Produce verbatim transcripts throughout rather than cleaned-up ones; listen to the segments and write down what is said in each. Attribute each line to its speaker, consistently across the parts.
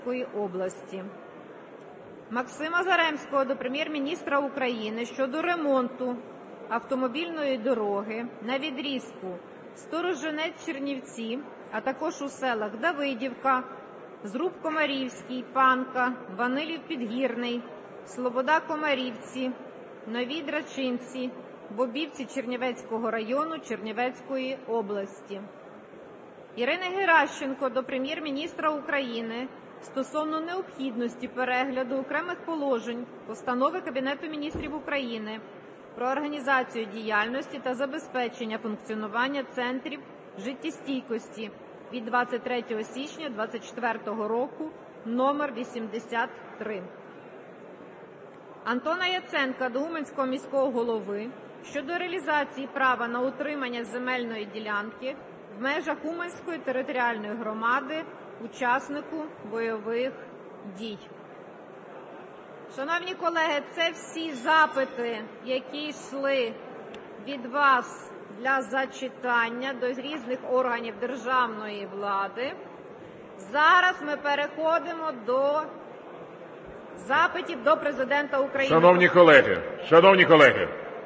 Speaker 1: області. Максима Заремського до Прем'єр-міністра України щодо ремонту автомобільної дороги на відрізку Сторожинець-Чернівці, а також у селах Давидівка, Зруб-Комарівський, Панка, Ванилів-Підгірний, Слобода-Комарівці, Нові Драчинці, Бобівці Чернівецького району Чернівецької області. Ірини Геращенко до Прем'єр-міністра України стосовно необхідності перегляду окремих положень Постанови Кабінету Міністрів України про організацію діяльності та забезпечення функціонування центрів життєстійкості від двадцять третього січня двадцять четвертого року номер вісімдесят три. Антона Яценка до Уманського міського голови щодо реалізації права на утримання земельної ділянки в межах Уманської територіальної громади учаснику бойових дій. Шановні колеги, це всі запити, які йшли від вас для зачитання до різних органів державної влади. Зараз ми переходимо до запитів до Президента України.
Speaker 2: Шановні колеги, шановні колеги,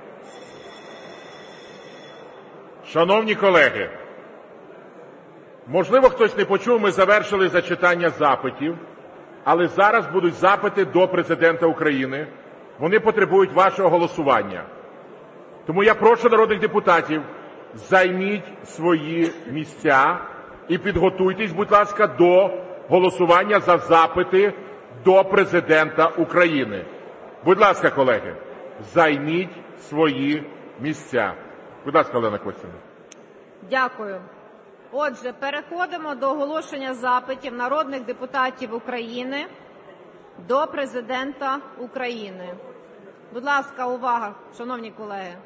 Speaker 2: шановні колеги, можливо, хтось не почув, ми завершили зачитання запитів, але зараз будуть запити до Президента України. Вони потребують вашого голосування. Тому я прошу народних депутатів, займіть свої місця і підготуйтесь, будь ласка, до голосування за запити до Президента України. Будь ласка, колеги, займіть свої місця. Будь ласка, Олена Костівна.
Speaker 1: Дякую. Отже, переходимо до оголошення запитів народних депутатів України до Президента України. Будь ласка, увага, шановні колеги.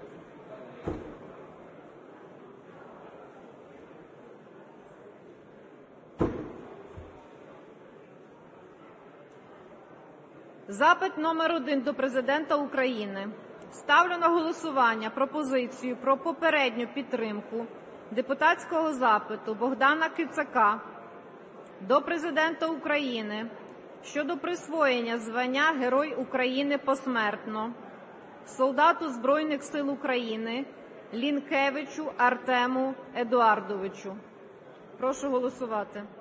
Speaker 1: Запит номер один до Президента України. Ставлю на голосування пропозицію про попередню підтримку депутатського запиту Богдана Кицака до Президента України щодо присвоєння звання Герой України посмертно солдату Збройних сил України Лінкевичу Артему Едуардовичу. Прошу голосувати.